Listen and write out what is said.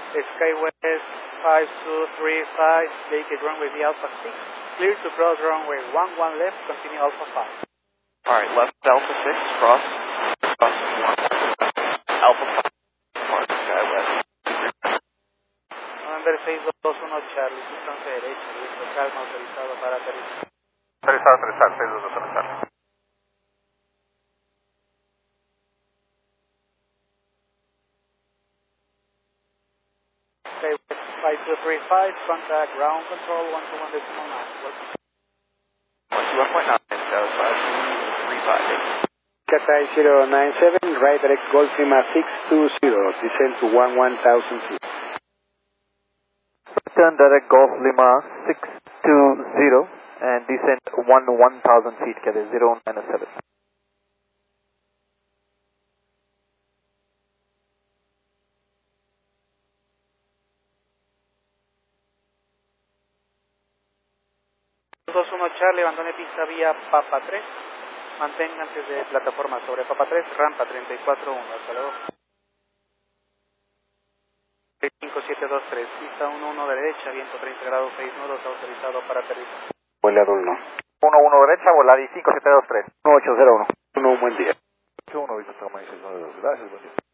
Skywest 5235, take it runway the Alpha 6, clear to cross runway 11 left, continue Alpha 5. Alright, left Alpha 6, cross 1, Alpha 5, mark Skywest. November 621 Charlie, distancia derecha, listo, calma, autorizado para aterrizar. Autorizado, 621 Charlie. Skywest 5235, contact ground control 121.9. 121.9, Skywest 5235. Cathay 097, right direct Golf Lima 620, descend to 11,000 feet. Turn direct Golf Lima 620 and descend 1,000 feet, Cathay 097. Charlie, abandone pista vía Papa 3. Manténganse de plataforma sobre Papa 3, rampa 34-1, hasta luego. 5723, pista 11 derecha, viento 30 grados 6 nudos, autorizado para aterrizar. Vuelado 1. 11 derecha, Voladi 5723. 1801. Un buen día. 81, Víctor, gracias, buen día.